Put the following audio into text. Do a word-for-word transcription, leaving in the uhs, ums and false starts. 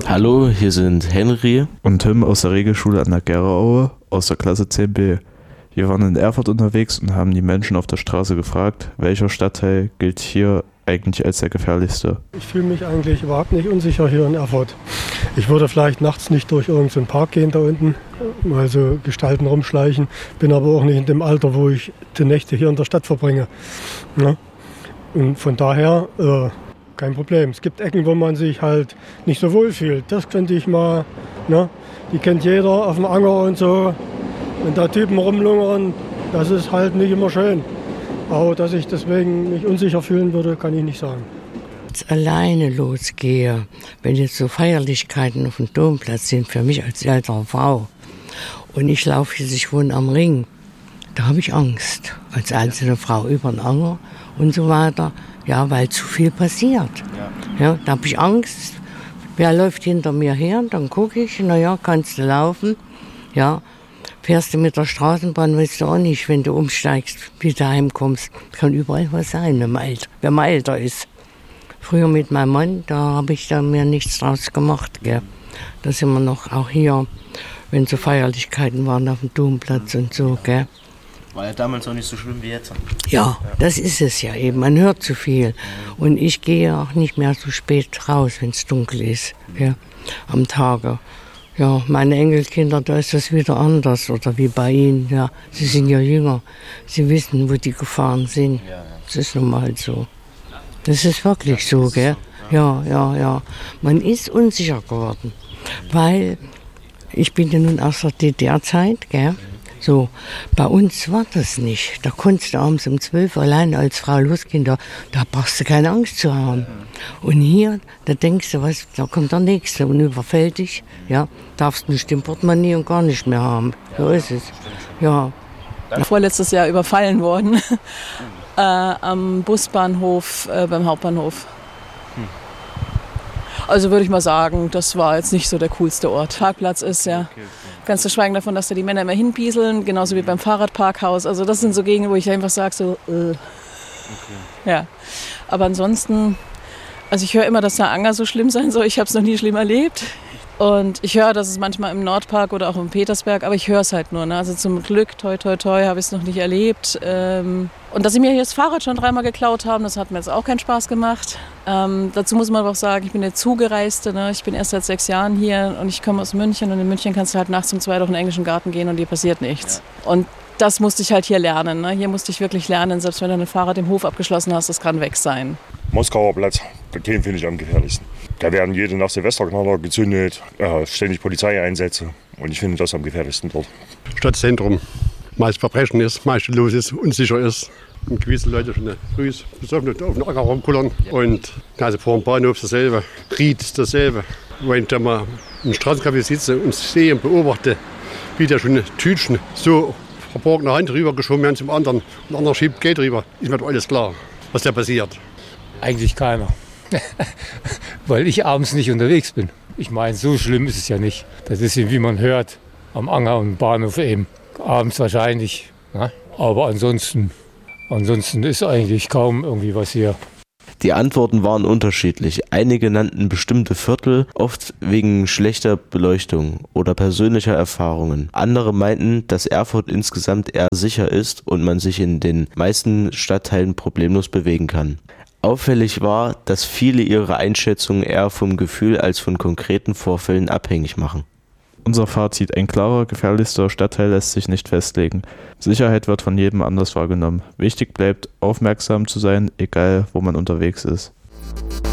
Hallo, hier sind Henry und Tim aus der Regelschule an der Geraue aus der Klasse zehn b. Wir waren in Erfurt unterwegs und haben die Menschen auf der Straße gefragt, welcher Stadtteil gilt hier eigentlich als der gefährlichste. Ich fühle mich eigentlich überhaupt nicht unsicher hier in Erfurt. Ich würde vielleicht nachts nicht durch irgendeinen Park gehen da unten, mal so Gestalten rumschleichen, bin aber auch nicht in dem Alter, wo ich die Nächte hier in der Stadt verbringe. Ja? Und von daher äh, kein Problem. Es gibt Ecken, wo man sich halt nicht so wohl fühlt. Das könnte ich mal, ne? Die kennt jeder auf dem Anger und so. Wenn da Typen rumlungern, das ist halt nicht immer schön. Aber dass ich deswegen mich unsicher fühlen würde, kann ich nicht sagen. Jetzt alleine losgehe, wenn jetzt so Feierlichkeiten auf dem Domplatz sind, für mich als ältere Frau, und ich laufe jetzt, ich wohne am Ring, da habe ich Angst. Als einzelne Frau über den Anger und so weiter. Ja, weil zu viel passiert. Ja, da habe ich Angst. Wer läuft hinter mir her? Dann gucke ich, naja, kannst du laufen. Ja, fährst du mit der Straßenbahn, weißt du auch nicht, wenn du umsteigst, wie du heimkommst. Kann überall was sein, wenn man älter, wenn man älter ist. Früher mit meinem Mann, da habe ich da mir nichts draus gemacht. Gell. Da sind wir noch auch hier, wenn so Feierlichkeiten waren auf dem Domplatz und so. Gell. War ja damals auch nicht so schlimm wie jetzt. Ja, das ist es ja eben. Man hört zu viel. Und ich gehe auch nicht mehr so spät raus, wenn es dunkel ist, ja, am Tage. Ja, meine Enkelkinder, da ist das wieder anders. Oder wie bei Ihnen. Ja. Sie sind ja jünger. Sie wissen, wo die Gefahren sind. Das ist nun mal so. Das ist wirklich so, gell? Ja, ja, ja. Man ist unsicher geworden. Weil ich bin ja nun aus der D D R-Zeit, gell? So, bei uns war das nicht. Da konntest du abends um zwölf allein als Frau losgehen, da, da brauchst du keine Angst zu haben. Und hier, da denkst du, was, da kommt der Nächste und überfällt dich. Ja, darfst nicht den Portemonnaie und gar nicht mehr haben. So ist es. Ja. Vorletztes Jahr überfallen worden äh, am Busbahnhof, äh, beim Hauptbahnhof. Also würde ich mal sagen, das war jetzt nicht so der coolste Ort. Parkplatz ist ja, ganz zu schweigen davon, dass da die Männer immer hinpieseln, genauso wie beim Fahrradparkhaus. Also das sind so Gegenden, wo ich einfach sage, so, äh. Okay. Ja. Aber ansonsten, also ich höre immer, dass der Anger so schlimm sein soll. Ich habe es noch nie schlimm erlebt. Und ich höre, dass es manchmal im Nordpark oder auch im Petersberg, aber ich höre es halt nur. Ne? Also zum Glück, toi, toi, toi, habe ich es noch nicht erlebt. Ähm, und dass sie mir hier das Fahrrad schon dreimal geklaut haben, das hat mir jetzt auch keinen Spaß gemacht. Ähm, dazu muss man aber auch sagen, ich bin eine Zugereiste. Ne? Ich bin erst seit sechs Jahren hier und ich komme aus München. Und in München kannst du halt nachts um zwei durch den englischen Garten gehen und dir passiert nichts. Ja. Und das musste ich halt hier lernen. Ne? Hier musste ich wirklich lernen, selbst wenn du ein Fahrrad im Hof abgeschlossen hast, das kann weg sein. Moskauer Platz, den finde ich am gefährlichsten. Da werden jede Nacht Silvesterknaller gezündet, äh, ständig Polizeieinsätze und ich finde das am gefährlichsten dort. Stadtzentrum, meist Verbrechen ist, meist los ist, unsicher ist und gewisse Leute schon früh besoffen auf den Acker rumkullern und also vor dem Bahnhof dasselbe, Ried dasselbe. Wenn ich da mal im Straßencafé sitze und sehe und beobachte, wie da schon Tütchen so verborgene Hand rübergeschoben werden zum anderen und der andere schiebt Geld rüber, ist mir doch alles klar, was da passiert. Eigentlich keiner, weil ich abends nicht unterwegs bin. Ich meine, so schlimm ist es ja nicht. Das ist, wie man hört, am Anger und Bahnhof eben. Abends wahrscheinlich, ne? Aber ansonsten, ansonsten ist eigentlich kaum irgendwie was hier. Die Antworten waren unterschiedlich. Einige nannten bestimmte Viertel, oft wegen schlechter Beleuchtung oder persönlicher Erfahrungen. Andere meinten, dass Erfurt insgesamt eher sicher ist und man sich in den meisten Stadtteilen problemlos bewegen kann. Auffällig war, dass viele ihre Einschätzungen eher vom Gefühl als von konkreten Vorfällen abhängig machen. Unser Fazit: Ein klarer, gefährlichster Stadtteil lässt sich nicht festlegen. Sicherheit wird von jedem anders wahrgenommen. Wichtig bleibt, aufmerksam zu sein, egal wo man unterwegs ist.